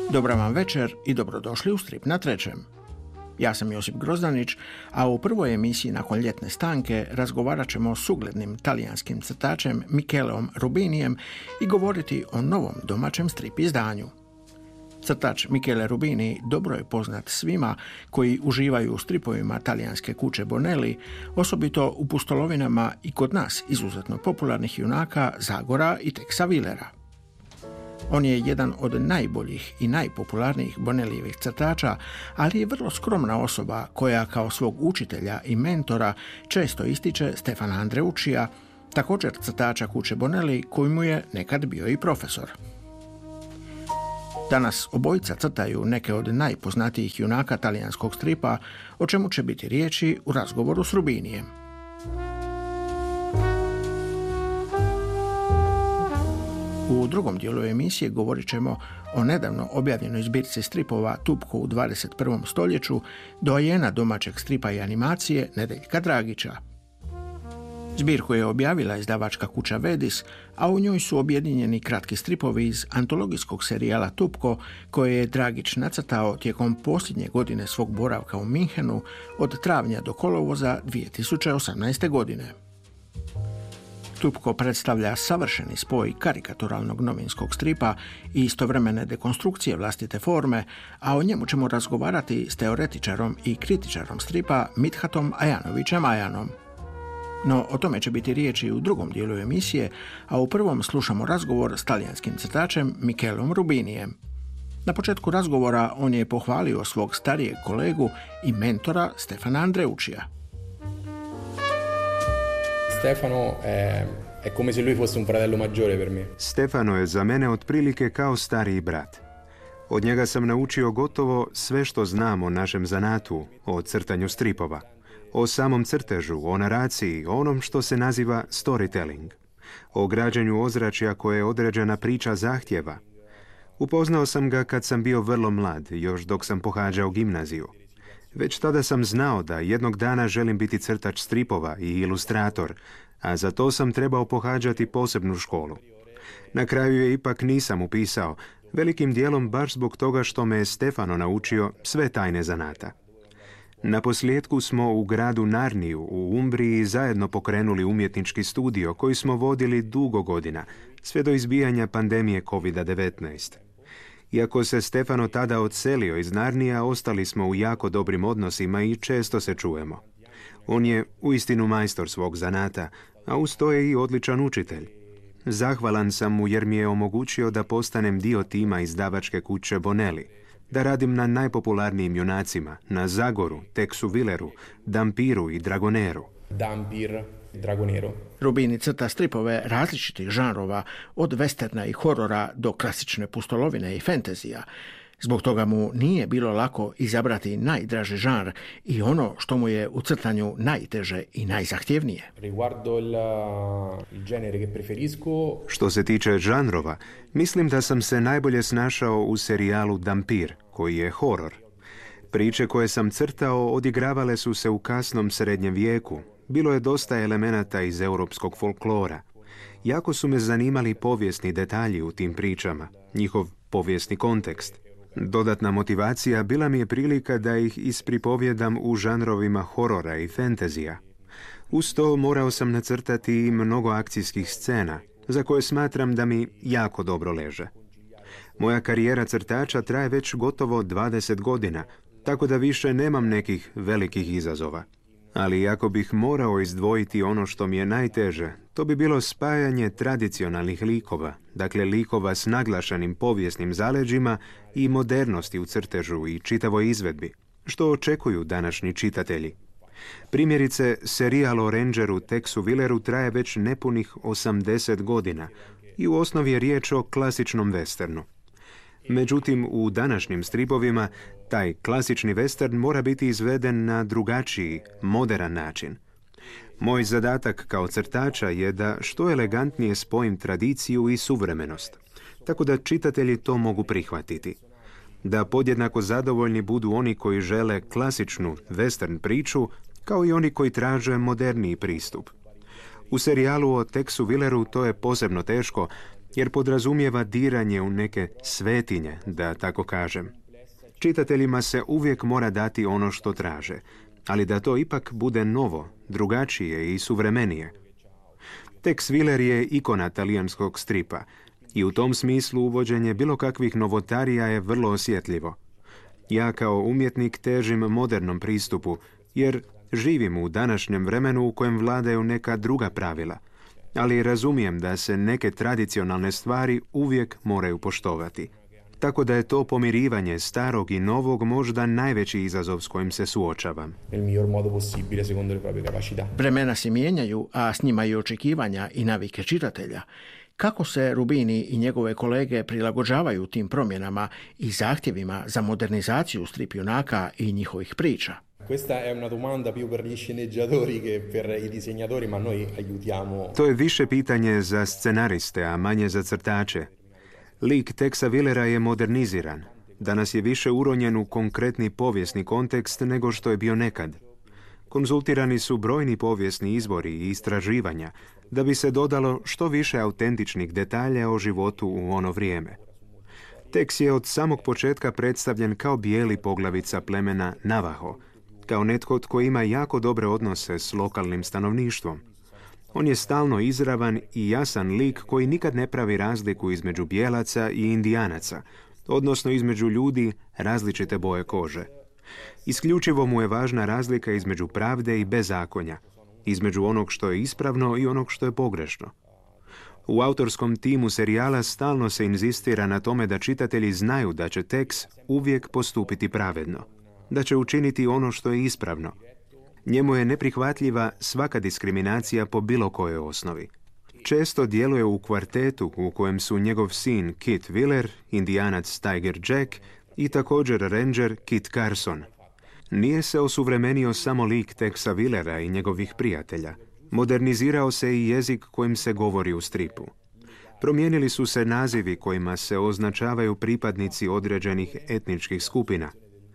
Dobar vam večer i dobrodošli u Strip na trećem. Ja sam Josip Grozdanić, a u prvoj emisiji nakon ljetne stanke razgovarat ćemo s uglednim talijanskim crtačem Michelom Rubinijem i govoriti o novom domaćem strip izdanju. Crtač Michele Rubini dobro je poznat svima koji uživaju u stripovima talijanske kuće Bonelli, osobito u pustolovinama i kod nas izuzetno popularnih junaka Zagora i Texa Willera. On je jedan od najboljih i najpopularnijih Bonellijevih crtača, ali je vrlo skromna osoba koja kao svog učitelja i mentora često ističe Stefana Andreuccija, također crtača kuće Bonelli koji mu je nekad bio i profesor. Danas obojica crtaju neke od najpoznatijih junaka talijanskog stripa, o čemu će biti riječi u razgovoru s Rubinijem. U drugom dijelu emisije govorit ćemo o nedavno objavljenoj zbirci stripova Tupko u 21. stoljeću, doajena domaćeg stripa i animacije Nedeljka Dragića. Zbirku je objavila izdavačka kuća Vedis, a u njoj su objedinjeni kratki stripovi iz antologijskog serijala Tupko, koje je Dragić nacrtao tijekom posljednje godine svog boravka u Minhenu od travnja do kolovoza 2018. godine. Tupko predstavlja savršeni spoj karikaturalnog novinskog stripa i istovremene dekonstrukcije vlastite forme, a o njemu ćemo razgovarati s teoretičarom i kritičarom stripa Mithatom Ajanovićem Ajanom. No, o tome će biti riječi u drugom dijelu emisije, a u prvom slušamo razgovor s talijanskim crtačem Michelom Rubinijem. Na početku razgovora on je pohvalio svog starijeg kolegu i mentora Stefana Andreuccija. Stefano è come se lui fosse un fratello maggiore per me. Stefano je za mene otprilike kao stariji brat. Od njega sam naučio gotovo sve što znam o našem zanatu, o crtanju stripova, o samom crtežu, o naraciji, o onom što se naziva storytelling, o građenju ozračja koje određena priča zahtjeva. Upoznao sam ga kad sam bio vrlo mlad, još dok sam pohađao gimnaziju. Već tada sam znao da jednog dana želim biti crtač stripova i ilustrator, a za to sam trebao pohađati posebnu školu. Na kraju je ipak nisam upisao, velikim dijelom baš zbog toga što me je Stefano naučio sve tajne zanata. Naposljetku smo u gradu Narniju u Umbriji zajedno pokrenuli umjetnički studio koji smo vodili dugo godina, sve do izbijanja pandemije COVID-19. Iako se Stefano tada odselio iz Narnija, ostali smo u jako dobrim odnosima i često se čujemo. On je uistinu majstor svog zanata, a uz to je i odličan učitelj. Zahvalan sam mu jer mi je omogućio da postanem dio tima izdavačke kuće Bonelli, da radim na najpopularnijim junacima, na Zagoru, Texu Willeru, Dampiru i Dragoneru. Dampir, Dragonero. Rubini crta stripove različitih žanrova, od westerna i horora do klasične pustolovine i fentezija. Zbog toga mu nije bilo lako izabrati najdraži žanr i ono što mu je u crtanju najteže i najzahtjevnije. Riguardo il genere che preferisco. Što se tiče žanrova, mislim da sam se najbolje snašao u serijalu Dampir, koji je horor. Priče koje sam crtao odigravale su se u kasnom srednjem vijeku. Bilo je dosta elemenata iz europskog folklora. Jako su me zanimali povijesni detalji u tim pričama, njihov povijesni kontekst. Dodatna motivacija bila mi je prilika da ih ispripovjedam u žanrovima horora i fentezija. Uz to morao sam nacrtati i mnogo akcijskih scena, za koje smatram da mi jako dobro leže. Moja karijera crtača traje već gotovo 20 godina, tako da više nemam nekih velikih izazova. Ali ako bih morao izdvojiti ono što mi je najteže, to bi bilo spajanje tradicionalnih likova, dakle likova s naglašenim povijesnim zaleđima i modernosti u crtežu i čitavoj izvedbi, što očekuju današnji čitatelji. Primjerice, serijal o Rangeru Texu Willeru traje već nepunih 80 godina i u osnovi je riječ o klasičnom westernu. Međutim, u današnjim stripovima taj klasični western mora biti izveden na drugačiji, moderan način. Moj zadatak kao crtača je da što elegantnije spojim tradiciju i suvremenost, tako da čitatelji to mogu prihvatiti. Da podjednako zadovoljni budu oni koji žele klasičnu western priču, kao i oni koji traže moderniji pristup. U serijalu o Texu Willeru to je posebno teško, jer podrazumijeva diranje u neke svetinje, da tako kažem. Čitateljima se uvijek mora dati ono što traže, ali da to ipak bude novo, drugačije i suvremenije. Tex Willer je ikona talijanskog stripa i u tom smislu uvođenje bilo kakvih novotarija je vrlo osjetljivo. Ja kao umjetnik težim modernom pristupu, jer živim u današnjem vremenu u kojem vladaju neka druga pravila, ali razumijem da se neke tradicionalne stvari uvijek moraju poštovati. Tako da je to pomirivanje starog i novog možda najveći izazov s kojim se suočavam. Vremena se mijenjaju, a s njima i očekivanja i navike čitatelja. Kako se Rubini i njegove kolege prilagođavaju tim promjenama i zahtjevima za modernizaciju strip junaka i njihovih priča? To je više pitanje za scenariste, a manje za crtače. Lik Texa Willera je moderniziran. Danas je više uronjen u konkretni povijesni kontekst nego što je bio nekad. Konzultirani su brojni povijesni izvori i istraživanja da bi se dodalo što više autentičnih detalja o životu u ono vrijeme. Tex je od samog početka predstavljen kao bijeli poglavica plemena Navajo, kao netko tko ima jako dobre odnose s lokalnim stanovništvom. On je stalno izravan i jasan lik koji nikad ne pravi razliku između bijelaca i indijanaca, odnosno između ljudi različite boje kože. Isključivo mu je važna razlika između pravde i bezakonja, između onog što je ispravno i onog što je pogrešno. U autorskom timu serijala stalno se inzistira na tome da čitatelji znaju da će Tex uvijek postupiti pravedno, da će učiniti ono što je ispravno. Njemu je neprihvatljiva svaka diskriminacija po bilo kojoj osnovi. Često djeluje u kvartetu u kojem su njegov sin Kit Willer, indijanac Tiger Jack i također ranger Kit Carson. Nije se osuvremenio samo lik Texa Willera i njegovih prijatelja. Modernizirao se i jezik kojim se govori u stripu. Promijenili su se nazivi kojima se označavaju pripadnici određenih etničkih skupina.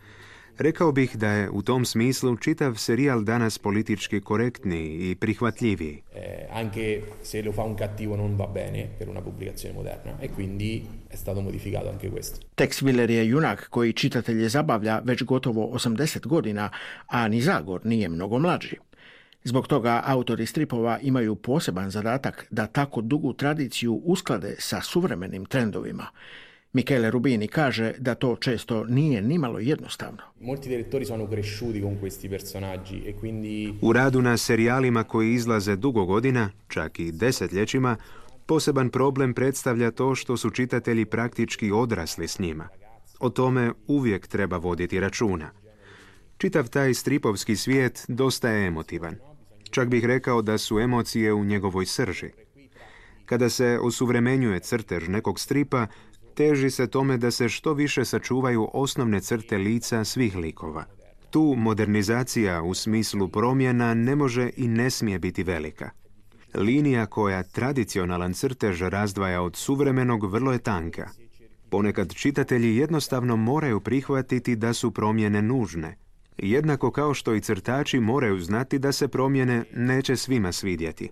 Rekao bih da je u tom smislu čitav serijal danas politički korektniji i prihvatljiviji. Anche se lo fa un cattivo non va bene per una pubblicazione moderna e quindi è stato modificato anche questo. Tex Willer je junak koji čitatelje zabavlja već gotovo 80 godina, a ni Zagor nije mnogo mlađi. Zbog toga autori stripova imaju poseban zadatak da tako dugu tradiciju usklade sa suvremenim trendovima. Michele Rubini kaže da to često nije nimalo jednostavno. Molti dei lettori sono cresciuti con questi personaggi e quindi U radu na serijalima koji izlaze dugo godina, čak i desetljećima, poseban problem predstavlja to što su čitatelji praktički odrasli s njima. O tome uvijek treba voditi računa. Čitav taj stripovski svijet dosta je emotivan. Čak bih rekao da su emocije u njegovoj srži. Kada se osuvremenjuje crtež nekog stripa, teži se tome da se što više sačuvaju osnovne crte lica svih likova. Tu modernizacija u smislu promjena ne može i ne smije biti velika. Linija koja tradicionalan crtež razdvaja od suvremenog vrlo je tanka. Ponekad čitatelji jednostavno moraju prihvatiti da su promjene nužne, jednako kao što i crtači moraju znati da se promjene neće svima svidjeti.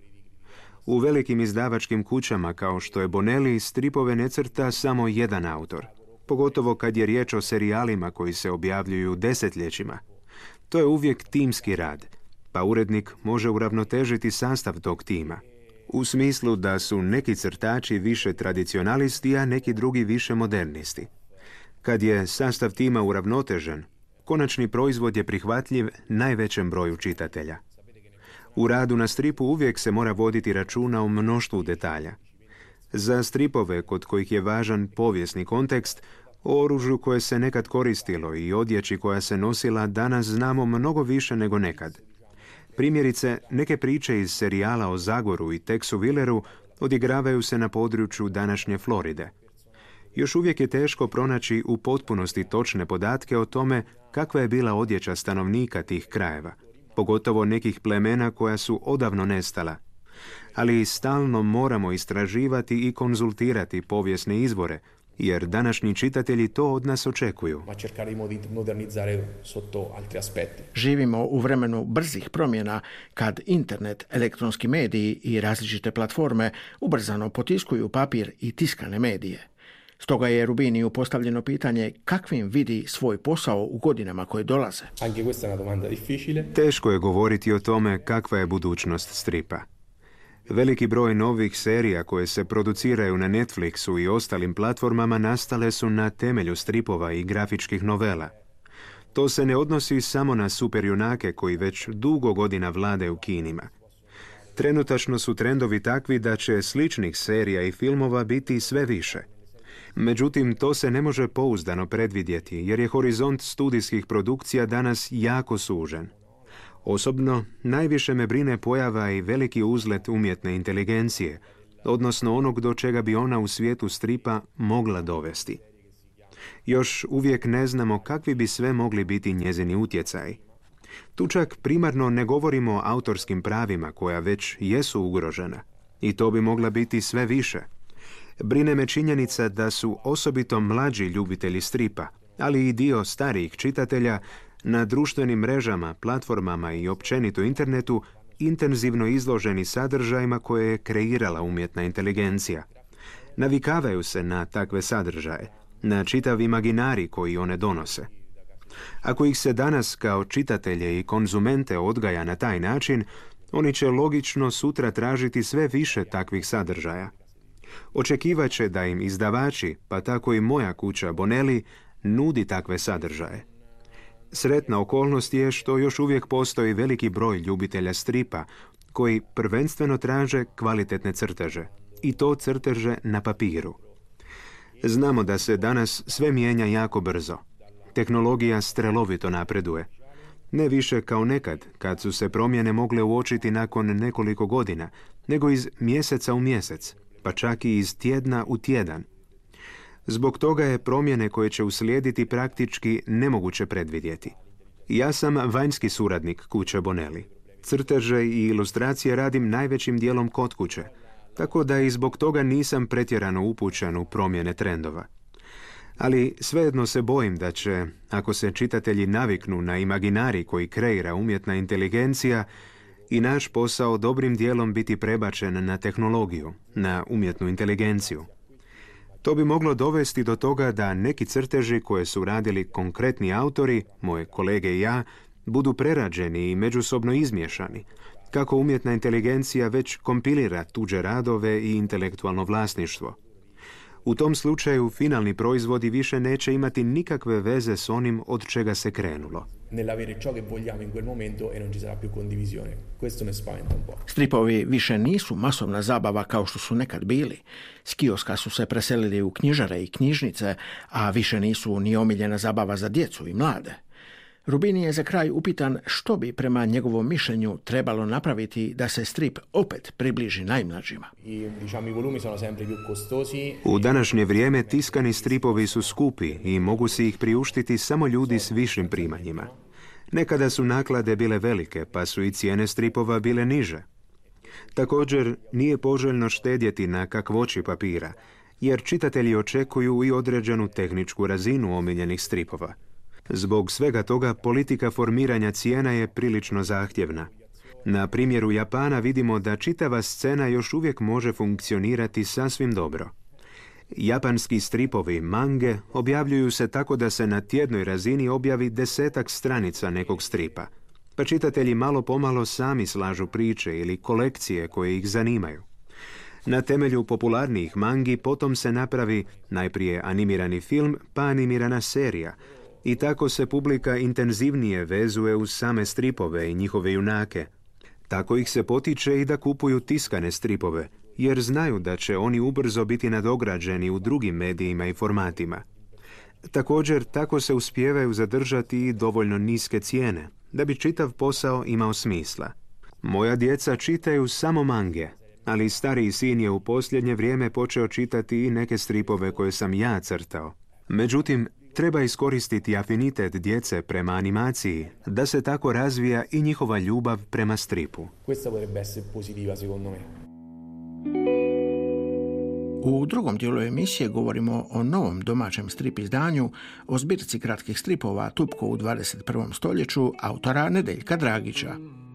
U velikim izdavačkim kućama kao što je Bonelli stripove ne crta samo jedan autor, pogotovo kad je riječ o serijalima koji se objavljuju desetljećima. To je uvijek timski rad, pa urednik može uravnotežiti sastav tog tima. U smislu da su neki crtači više tradicionalisti, a neki drugi više modernisti. Kad je sastav tima uravnotežen, konačni proizvod je prihvatljiv najvećem broju čitatelja. U radu na stripu uvijek se mora voditi računa o mnoštvu detalja. Za stripove kod kojih je važan povijesni kontekst, o oružju koje se nekad koristilo i odjeći koja se nosila danas znamo mnogo više nego nekad. Primjerice, neke priče iz serijala o Zagoru i Texu Willeru odigravaju se na području današnje Floride. Još uvijek je teško pronaći u potpunosti točne podatke o tome kakva je bila odjeća stanovnika tih krajeva, pogotovo nekih plemena koja su odavno nestala. Ali stalno moramo istraživati i konzultirati povijesne izvore, jer današnji čitatelji to od nas očekuju. Ma cercheremo di modernizzare sotto altri aspetti. Živimo u vremenu brzih promjena kad internet, elektronski mediji i različite platforme ubrzano potiskuju papir i tiskane medije. Stoga je Rubiniju postavljeno pitanje kakvim vidi svoj posao u godinama koje dolaze. Anche questa è una domanda difficile. Teško je govoriti o tome kakva je budućnost stripa. Veliki broj novih serija koje se produciraju na Netflixu i ostalim platformama nastale su na temelju stripova i grafičkih novela. To se ne odnosi samo na superjunake koji već dugo godina vladaju kinima. Trenutačno su trendovi takvi da će sličnih serija i filmova biti sve više. Međutim, to se ne može pouzdano predvidjeti jer je horizont studijskih produkcija danas jako sužen. Osobno, najviše me brine pojava i veliki uzlet umjetne inteligencije, odnosno onog do čega bi ona u svijetu stripa mogla dovesti. Još uvijek ne znamo kakvi bi sve mogli biti njezini utjecaji. Tu čak primarno ne govorimo o autorskim pravima koja već jesu ugrožena, i to bi mogla biti sve više. Brine me činjenica da su osobito mlađi ljubitelji stripa, ali i dio starijih čitatelja, na društvenim mrežama, platformama i općenito internetu intenzivno izloženi sadržajima koje je kreirala umjetna inteligencija. Navikavaju se na takve sadržaje, na čitav imaginarij koji one donose. Ako ih se danas kao čitatelje i konzumente odgaja na taj način, oni će logično sutra tražiti sve više takvih sadržaja. Očekivaće da im izdavači, pa tako i moja kuća Bonelli, nudi takve sadržaje. Sretna okolnost je što još uvijek postoji veliki broj ljubitelja stripa koji prvenstveno traže kvalitetne crteže, i to crteže na papiru. Znamo da se danas sve mijenja jako brzo. Tehnologija strelovito napreduje. Ne više kao nekad, kad su se promjene mogle uočiti nakon nekoliko godina, nego iz mjeseca u mjesec, pa čak i iz tjedna u tjedan. Zbog toga je promjene koje će uslijediti praktički nemoguće predvidjeti. Ja sam vanjski suradnik kuće Bonelli. Crteže i ilustracije radim najvećim dijelom kod kuće, tako da i zbog toga nisam pretjerano upućen u promjene trendova. Ali svejedno se bojim da će, ako se čitatelji naviknu na imaginarij koji kreira umjetna inteligencija, i naš posao dobrim dijelom biti prebačen na tehnologiju, na umjetnu inteligenciju. To bi moglo dovesti do toga da neki crteži koje su radili konkretni autori, moje kolege i ja, budu prerađeni i međusobno izmiješani, kako umjetna inteligencija već kompilira tuđe radove i intelektualno vlasništvo. U tom slučaju finalni proizvodi više neće imati nikakve veze s onim od čega se krenulo. Nell'avere ciò che vogliamo in quel momento e non ci sarà più condivisione. Questo me spaventa un po'. Stripovi više nisu masovna zabava kao što su nekad bili. S kioska su se preselili u knjižare i knjižnice, a više nisu ni omiljena zabava za djecu i mlade. Rubini je za kraj upitan što bi prema njegovom mišljenju trebalo napraviti da se strip opet približi najmlađima. I volumi sono sempre più costosi. U današnje vrijeme tiskani stripovi su skupi i mogu si ih priuštiti samo ljudi s višim primanjima. Nekada su naklade bile velike, pa su i cijene stripova bile niže. Također, nije poželjno štedjeti na kakvoći papira, jer čitatelji očekuju i određenu tehničku razinu omiljenih stripova. Zbog svega toga politika formiranja cijena je prilično zahtjevna. Na primjeru Japana vidimo da čitava scena još uvijek može funkcionirati sasvim dobro. Japanski stripovi, mange, objavljuju se tako da se na tjednoj razini objavi 10-ak stranica nekog stripa, pa čitatelji malo pomalo sami slažu priče ili kolekcije koje ih zanimaju. Na temelju popularnijih mangi potom se napravi najprije animirani film, pa animirana serija, i tako se publika intenzivnije vezuje uz same stripove i njihove junake. Tako ih se potiče i da kupuju tiskane stripove, jer znaju da će oni ubrzo biti nadograđeni u drugim medijima i formatima. Također, tako se uspijevaju zadržati i dovoljno niske cijene, da bi čitav posao imao smisla. Moja djeca čitaju samo mange, ali stariji sin je u posljednje vrijeme počeo čitati i neke stripove koje sam ja crtao. Međutim, treba iskoristiti afinitet djece prema animaciji, da se tako razvija i njihova ljubav prema stripu. Questa potrebbe essere positiva secondo me. U drugom dijelu emisije govorimo o novom domaćem strip izdanju, o zbirci kratkih stripova Tupko u 21. stoljeću autora Nedeljka Dragića.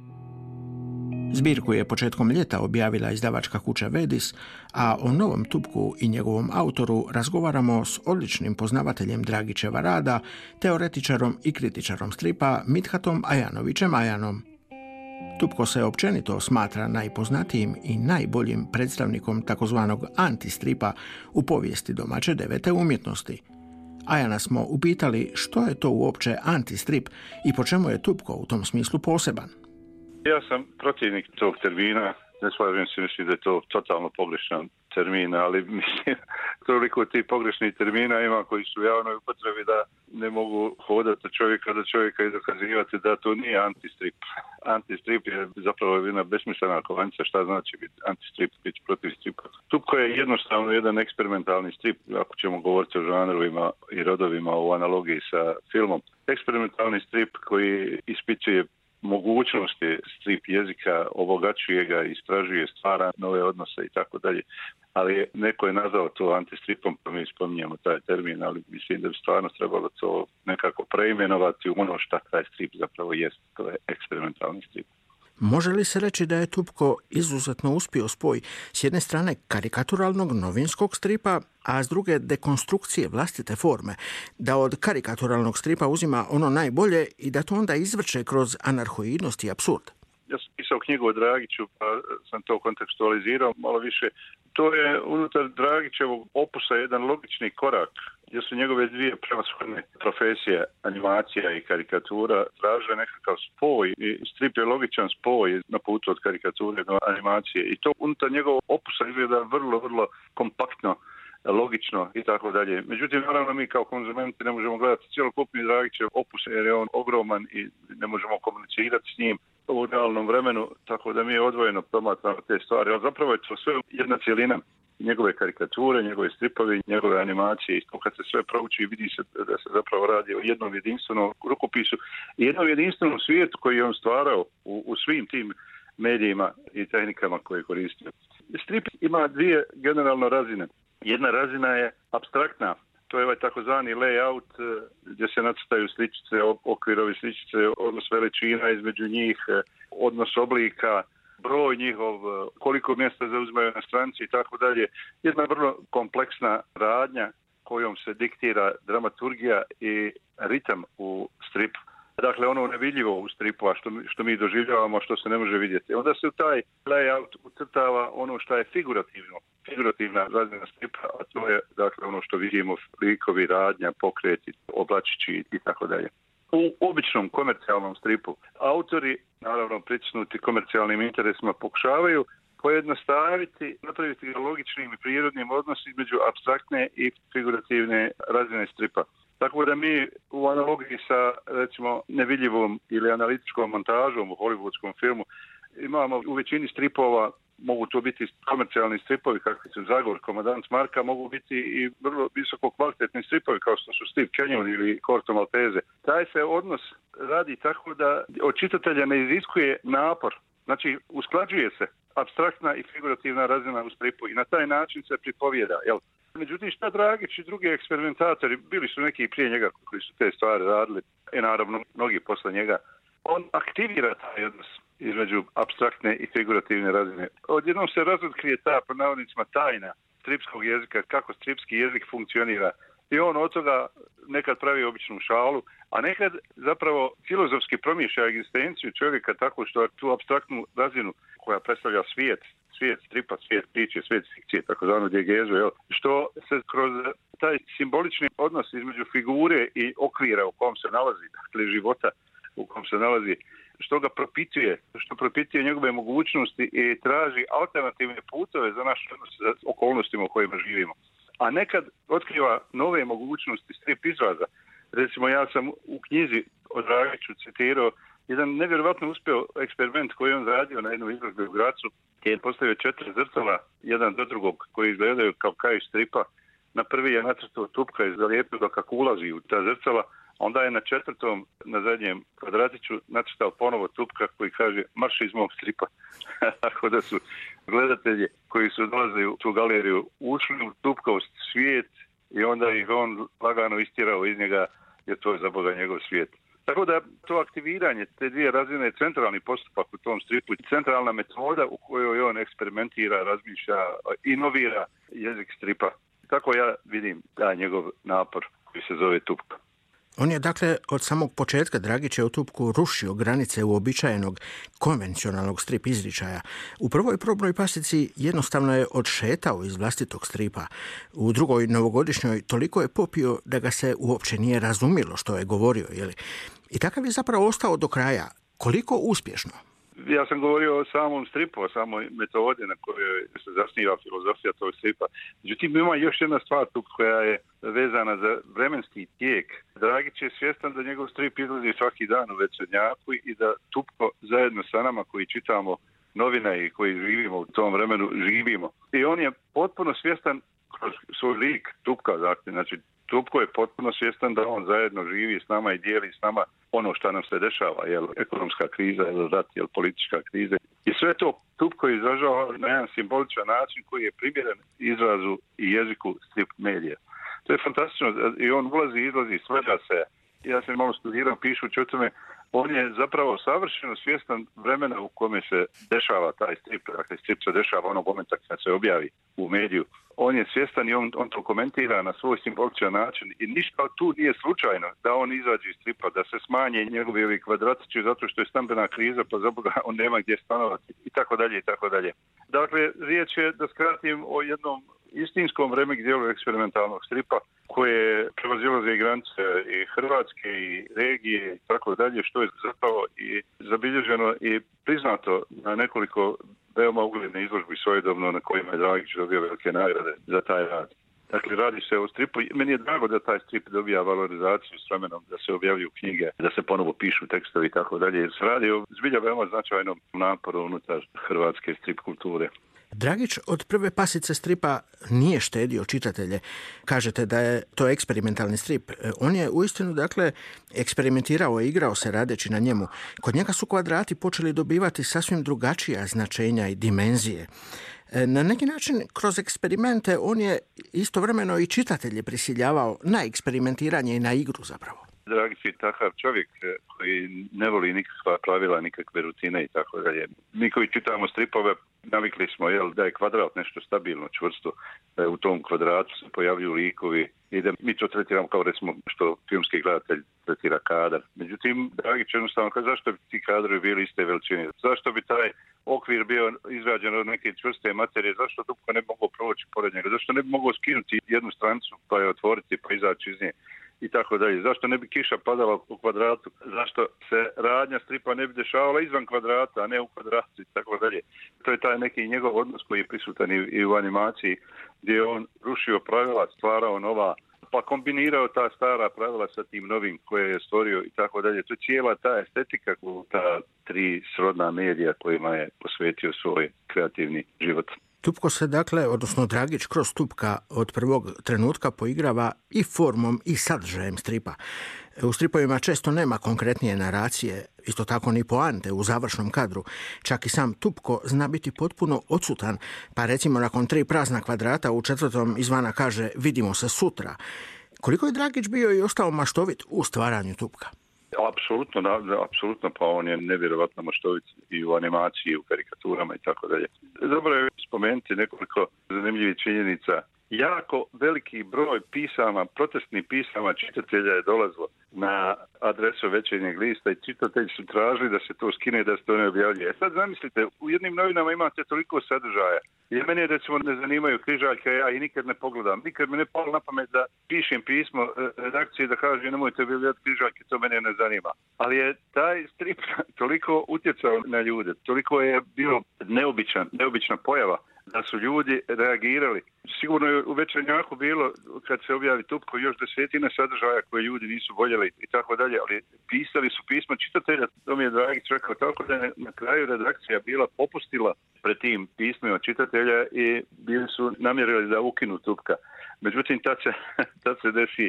Zbirku je početkom ljeta objavila izdavačka kuća Vedis, a o novom Tupku i njegovom autoru razgovaramo s odličnim poznavateljem Dragićeva rada, teoretičarom i kritičarom stripa Mithatom Ajanovićem Ajanom. Tupko se općenito smatra najpoznatijim i najboljim predstavnikom takozvanog antistripa u povijesti domaće devete umjetnosti. Ajana smo upitali što je to uopće antistrip i po čemu je Tupko u tom smislu poseban. Ja sam protivnik tog termina, ne slažem se, mislim da je to totalno pogrešan termin, ali mislim toliko tih pogrešnih termina ima koji su u javnoj upotrebi da ne mogu hodati od čovjeka do čovjeka i dokazivati da to nije antistrip. Antistrip je zapravo jedna besmislena kovanica, šta znači biti antistrip, biti protiv stripa. Tupko je jednostavno jedan eksperimentalni strip, ako ćemo govoriti o žanrovima i rodovima u analogiji sa filmom. Eksperimentalni strip koji ispituje mogućnosti strip jezika, obogaćuje ga, istražuje, stvara nove odnose i tako dalje. Ali neko je nazvao to antistripom, pa mi spominjemo taj termin, ali mislim da bi stvarno trebalo to nekako preimenovati u ono šta taj strip zapravo jest. To je eksperimentalni strip. Može li se reći da je Tupko izuzetno uspio spoj s jedne strane karikaturalnog novinskog stripa, a s druge dekonstrukcije vlastite forme, da od karikaturalnog stripa uzima ono najbolje i da to onda izvrće kroz anarhoidnost i apsurd? Ja sam pisao knjigu o Dragiću, pa sam to kontekstualizirao malo više. To je unutar Dragićevog opusa jedan logični korak, gdje su njegove dvije prevashodne profesije, animacija i karikatura, traže nekakav spoj i strip je logičan spoj na putu od karikature do animacije. I to unutar njegovog opusa izgleda vrlo, vrlo kompaktno, logično i tako dalje. Međutim, naravno mi kao konzumenti ne možemo gledati cjelokupni Dragićev opus jer je on ogroman i ne možemo komunicirati s njim u realnom vremenu, tako da mi odvojeno promatramo te stvari. Ali zapravo je to sve jedna cjelina. Njegove karikature, njegove stripovi, njegove animacije i to kad se sve prouči vidi se da se zapravo radi o jednom jedinstvenom rukopisu i jednom jedinstvenom svijetu koji je on stvarao u svim tim medijima i tehnikama koje je koristio. Strip ima dvije generalno razine. Jedna razina je apstraktna, to je ovaj takozvani layout gdje se nacrtaju sličice, okvirovi sličice, odnos veličina između njih, odnos oblika, broj njihov, koliko mjesta zauzimaju na stranici i tako dalje. Jedna vrlo kompleksna radnja kojom se diktira dramaturgija i ritam u stripu. Dakle, ono nevidljivo u stripu, a što mi doživljavamo, što se ne može vidjeti. Onda se u taj layout ucrtava ono što je figurativna razina stripa, a to je dakle ono što vidimo, likovi, radnja, pokreti, oblačići i tako dalje. U običnom komercijalnom stripu autori, naravno pritisnuti komercijalnim interesima, pokušavaju pojednostaviti, napraviti logičnim i prirodnim odnos između apstraktne i figurativne razine stripa. Tako da mi u analogiji sa, recimo, nevidljivom ili analitičkom montažom u hollywoodskom filmu imamo u većini stripova, mogu to biti komercijalni stripovi kakvi su Zagor, Komandant Marka, mogu biti i vrlo visoko kvalitetni stripovi kao što su Steve Canyon ili Corto Maltese. Taj se odnos radi tako da od čitatelja ne iziskuje napor. Znači, usklađuje se apstraktna i figurativna razina u stripu i na taj način se pripovijeda, jel? Međutim, šta Dragić i drugi eksperimentatori, bili su neki prije njega koji su te stvari radili i naravno mnogi posle njega, on aktivira taj odnos između apstraktne i figurativne razine. Odjednom se razotkrije ta, po navodnicima, tajna stripskog jezika, kako stripski jezik funkcionira. I on od toga nekad pravi običnu šalu, a nekad zapravo filozofski promišlja egzistenciju čovjeka tako što tu apstraktnu razinu koja predstavlja svijet stripa, svijet priče, svijet fikcije, takozvanu dijegezu, što se kroz taj simbolični odnos između figure i okvira u kom se nalazi, dakle života u kom se nalazi, što ga propituje njegove mogućnosti i traži alternativne putove za naš odnos sa okolnostima u kojima živimo. A nekad otkriva nove mogućnosti strip izraza. Recimo, ja sam u knjizi o Dragiću citirao jedan nevjerovatno uspio eksperiment koji je on radio na jednu izložbu u Gracu, gdje je postavio 4 zrcala, jedan do drugog, koji izgledaju kao kaj stripa. Na prvi je nacrtao Tupka i zalijepio ga kako ulazi u ta zrcala, Onda je na 4. na zadnjem kvadratiću nacrtao ponovo Tupka koji kaže marš iz mog stripa. Tako da su gledatelji koji su dolazili u tu galeriju ušli u Tupkov svijet i onda ih on lagano istjerao iz njega jer to je za Boga njegov svijet. Tako da to aktiviranje te dvije razine je centralni postupak u tom stripu, centralna metoda u kojoj on eksperimentira, razmišlja, inovira jezik stripa. Tako ja vidim taj njegov napor koji se zove Tupka. On je dakle od samog početka Dragićev Tupku rušio granice uobičajenog konvencionalnog strip izričaja. U prvoj probnoj pasici jednostavno je odšetao iz vlastitog stripa. U drugoj novogodišnjoj toliko je popio da ga se uopće nije razumilo što je govorio. I takav je zapravo ostao do kraja. Koliko uspješno? Ja sam govorio o samom stripu, o samoj metodi na kojoj se zasniva filozofija tog stripa. Međutim, ima još jedna stvar tu koja je vezana za vremenski tijek. Dragić je svjestan da njegov strip izlazi svaki dan u Večernjaku i da Tupko zajedno sa nama koji čitamo novine i koji živimo u tom vremenu, živimo. I on je potpuno svjestan kroz svoj lik Tupka, znači Tupko je potpuno svjestan da on zajedno živi s nama i dijeli s nama ono što nam se dešava, ekonomska kriza, rat, politička kriza. I sve to Tupko izražava na jedan simboličan način koji je primjeren izrazu i jeziku strip medija. To je fantastično i on ulazi i izlazi, svađa se. Ja sam malo studirao pišući o tome, on je zapravo savršeno svjestan vremena u kome se dešava taj strip. Dakle, strip se dešava onog momenta kad se objavi u mediju. On je svjestan i on to komentira na svoj simboličan način i ništa tu nije slučajno da on izađe iz stripa, da se smanje njegovi ovi kvadratići zato što je stambena kriza, pa za Boga on nema gdje stanovati i tako dalje i tako dalje. Dakle, riječ je, da skratim, o jednom istinskom vremenu dijelu eksperimentalnog stripa koje prevazilaze i granice i Hrvatske i regije i tako dalje, što je zapravo i zabilježeno i priznato na nekoliko veoma ugledne izložbi svojedobno na kojima je Dragić dobio velike nagrade za taj rad. Dakle, radi se o stripu. Meni je drago da taj strip dobija valorizaciju s vremenom, da se objavljuju knjige, da se ponovo pišu tekstovi i tako dalje. Jer se radi o zbilja veoma značajnom naporu unutar hrvatske strip kulture. Dragić od prve pasice stripa nije štedio čitatelje. Kažete da je to eksperimentalni strip. On je uistinu, dakle, eksperimentirao i igrao se radeći na njemu. Kod njega su kvadrati počeli dobivati sasvim drugačija značenja i dimenzije. Na neki način, kroz eksperimente, on je istovremeno i čitatelje prisiljavao na eksperimentiranje i na igru zapravo. Dragić je takav čovjek koji ne voli nikakva pravila, nikakve rutine i tako dalje. Mi koji čitamo stripove navikli smo da je kvadrat nešto stabilno, čvrsto, da u tom kvadratu se pojavljuju likovi i da mi to tretiramo kao recimo što filmski gledatelj tretira kadar. Međutim, Dragić jednostavno kaže zašto bi ti kadrovi bili iste veličine, zašto bi taj okvir bio izrađen od neke čvrste materije, zašto Tupko ne bi mogao proći pored njega, zašto ne bi mogao skinuti jednu stranicu pa je otvoriti pa izaći iz nje i tako dalje. Zašto ne bi kiša padala u kvadratu? Zašto se radnja stripa ne bi dešavala izvan kvadrata, a ne u kvadratu i tako dalje. To je taj neki njegov odnos koji je prisutan i u animaciji gdje je on rušio pravila, stvarao nova, pa kombinirao ta stara pravila sa tim novim koje je stvorio i tako dalje. To je cijela ta estetika, ta tri srodna medija kojima je posvetio svoj kreativni život. Tupko se, dakle, odnosno Dragić kroz Tupka od prvog trenutka poigrava i formom i sadržajem stripa. U stripovima često nema konkretnije naracije, isto tako ni poante u završnom kadru. Čak i sam Tupko zna biti potpuno odsutan, pa recimo nakon 3 prazna kvadrata u 4. izvana kaže vidimo se sutra. Koliko je Dragić bio i ostao maštovit u stvaranju Tupka? Apsolutno, pa on je nevjerovatno maštovit i u animaciji, i u karikaturama i tako dalje. Dobro je spomenuti nekoliko zanimljivih činjenica. Jako veliki broj pisama, protestnih pisama čitatelja je dolazilo na adresu Večernjeg lista i čitatelji su tražili da se to skine i da se to ne objavljuje. Sad zamislite, u jednim novinama imate toliko sadržaja. Jer mene recimo ne zanimaju križaljke, ja i nikad ne pogledam. Nikad mi ne palo na pamet da pišem pismo redakciji da kaže nemojte objavljati križaljke, to mene ne zanima. Ali je taj strip toliko utjecao na ljude, toliko je bio neobična pojava da su ljudi reagirali. Sigurno je u Večernjaku bilo, kad se objavi Tupko, još 10 sadržaja koje ljudi nisu voljeli i tako dalje, ali pisali su pisma čitatelja. To mi je Dragić rekao tako da je na kraju redakcija bila popustila pred tim pismima čitatelja i bili su namjerili da ukinu Tupka. Međutim, tad se desi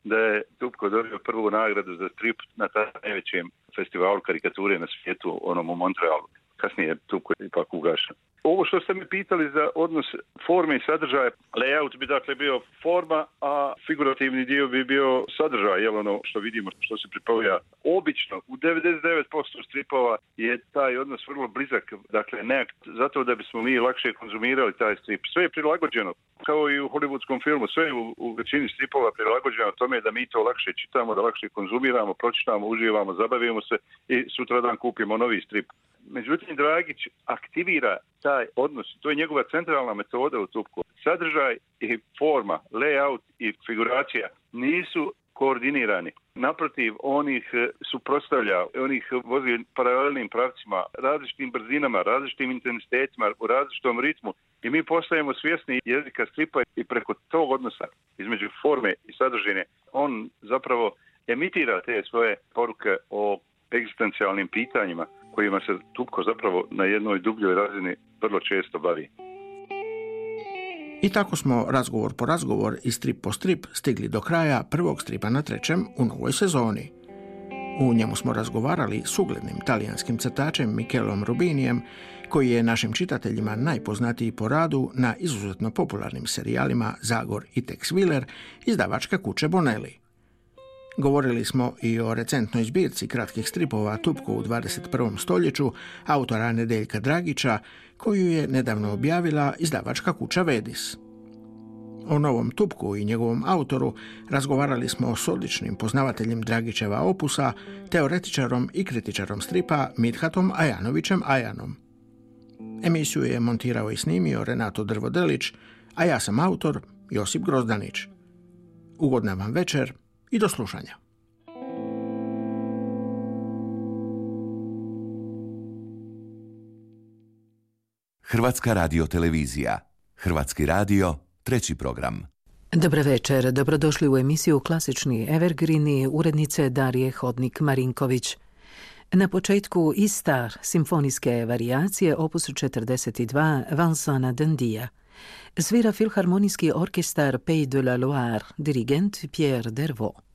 da je Tupko dobio prvu nagradu za strip na najvećem festivalu karikature na svijetu, onom u Montrealu. Kasnije je Tupko ipak ugašen. Ovo što ste me pitali za odnos forme i sadržaja, layout bi dakle bio forma, a figurativni dio bi bio sadržaj, jel ono što vidimo, što se pripovija. Obično, u 99% stripova je taj odnos vrlo blizak, dakle ne zato da bismo mi lakše konzumirali taj strip. Sve je prilagođeno, kao i u hollywoodskom filmu, sve je u većini stripova prilagođeno tome da mi to lakše čitamo, da lakše konzumiramo, pročitamo, uživamo, zabavimo se i sutradan kupimo novi strip. Međutim, Dragić aktivira taj odnos, to je njegova centralna metoda u Tupku. Sadržaj i forma, layout i figuracija nisu koordinirani. Naprotiv, on ih suprotstavlja, on ih vozi paralelnim pravcima, različitim brzinama, različitim intenzitetima, u različitom ritmu. I mi postajemo svjesni jezika stripa i preko tog odnosa između forme i sadržine on zapravo emitira te svoje poruke o egzistencijalnim pitanjima kojima se Tupko zapravo na jednoj dubljoj razini vrlo često bavi. I tako smo razgovor po razgovor i strip po strip stigli do kraja prvog stripa na trećem u novoj sezoni. U njemu smo razgovarali s uglednim talijanskim crtačem Michelom Rubinijem, koji je našim čitateljima najpoznatiji po radu na izuzetno popularnim serijalima Zagor i Tex Willer izdavačke kuće Bonelli. Govorili smo i o recentnoj zbirci kratkih stripova Tupko u 21. stoljeću autora Nedeljka Dragića, koju je nedavno objavila izdavačka kuća Vedis. O novom Tupku i njegovom autoru razgovarali smo s odličnim poznavateljem Dragićeva opusa, teoretičarom i kritičarom stripa Midhatom Ajanovićem Ajanom. Emisiju je montirao i snimio Renato Drvodelić, a ja sam autor Josip Grozdanić. Ugodna vam večer i do slušanja. Hrvatska radiotelevizija. Hrvatski radio, 3. program. Dobar večer, dobrodošli u emisiju Klasični evergreeni urednice Darije Hodnik-Marinković. Na početku Istar, simfonijske varijacije, opus 42, Vincenta D'India. Svira Filharmonijski orkestar Pays de la Loire, dirigent Pierre Dervaux.